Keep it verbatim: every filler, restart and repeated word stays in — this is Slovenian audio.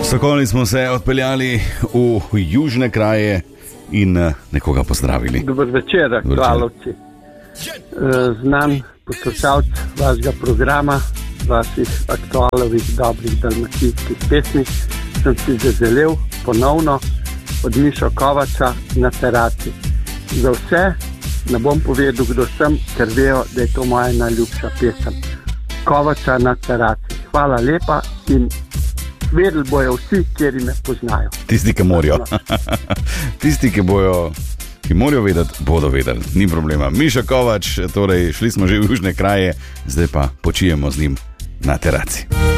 Sokoli smo se odpeljali v južne kraje in nekoga pozdravili. Dober večer, aktualovci. Znan poslušalc vašega programa, vaših aktualovih dobrih dalmatinskih pesmi, sem si zaželel ponovno od Mišo Kovača Na terasi. Za vse ne bom povedal, kdo sem, ker vejo, da je to moja najljubša pesem. Kovača Na terasi. Hvala lepa in vedeli bojo vsi, kjeri me poznajo. Tisti, ki morajo. Tisti, ki bojo, ki morajo vedeti, bodo vedeli. Ni problema. Miša Kovač, torej šli smo že v južne kraje, zdaj pa počijemo z njim na terasi.